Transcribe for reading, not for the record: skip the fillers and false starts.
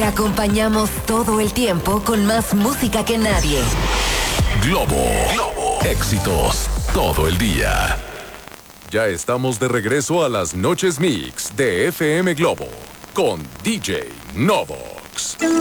Te acompañamos todo el tiempo con más música que nadie. Globo. Éxitos todo el día. Ya estamos de regreso a las Noches Mix de FM Globo con DJ Novox.